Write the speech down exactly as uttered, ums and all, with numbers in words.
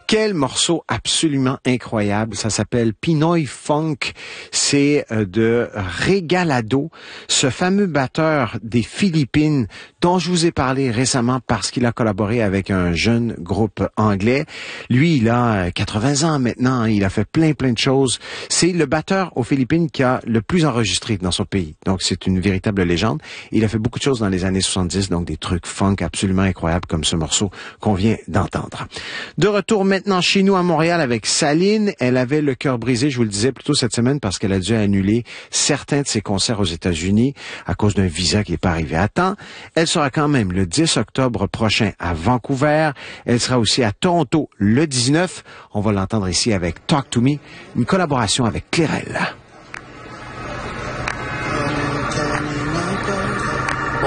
Quel morceau absolument incroyable. Ça s'appelle Pinoy Funk. C'est de Regalado, ce fameux batteur des Philippines dont je vous ai parlé récemment parce qu'il a collaboré avec un jeune groupe anglais. Lui, il a quatre-vingts ans maintenant. Il a fait plein, plein de choses. C'est le batteur aux Philippines qui a le plus enregistré dans son pays. Donc, c'est une véritable légende. Il a fait beaucoup de choses dans les années soixante-dix, donc des trucs funk absolument incroyables comme ce morceau qu'on vient d'entendre. De retour maintenant chez nous à Montréal avec Saline. Elle avait le cœur brisé, je vous le disais plus tôt cette semaine, parce qu'elle a dû annuler certains de ses concerts aux États-Unis à cause d'un visa qui n'est pas arrivé à temps. Elle sera quand même le dix octobre prochain à Vancouver. Elle sera aussi à Toronto le dix-neuf. On va l'entendre ici avec Talk to Me, une collaboration avec Clairel.